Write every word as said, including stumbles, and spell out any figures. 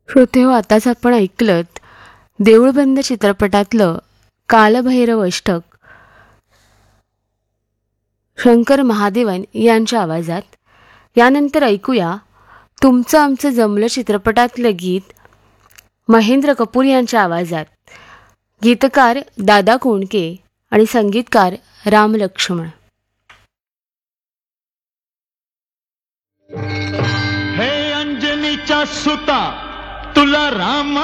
श्रोते हो, आताच आपण ऐकलत देऊळबंद चित्रपटातलं कालभैरव अष्टक शंकर महादेवन यांच्या आवाजात. यानंतर ऐकूया तुमचं आमचं जमलं चित्रपटातलं गीत महेंद्र कपूर यांच्या आवाजात. गीतकार दादा कोंडके आणि संगीतकार राम लक्ष्मण. हे अंजनीच्या सुता तुला राम